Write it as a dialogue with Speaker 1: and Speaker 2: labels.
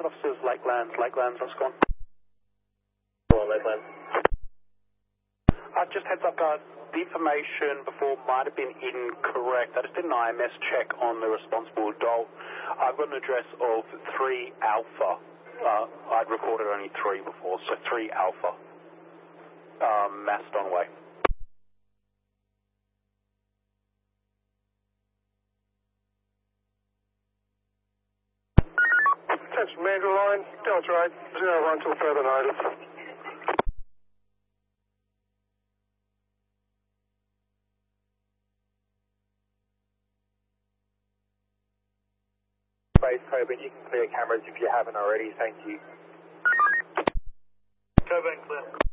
Speaker 1: officers, Lakelands, what's going on?
Speaker 2: Hello, Lakeland.
Speaker 1: Just heads up, guys. The information before might have been incorrect. I just did an IMS check on the responsible adult. I've got an address of 3 Alpha. I'd recorded only 3 before, so 3 Alpha. Macedon Way.
Speaker 2: Attention, Mandrill line, Delta 8, 01 till further notice. Base Coburn, you can clear cameras if you haven't already, thank you. Coburn, clear.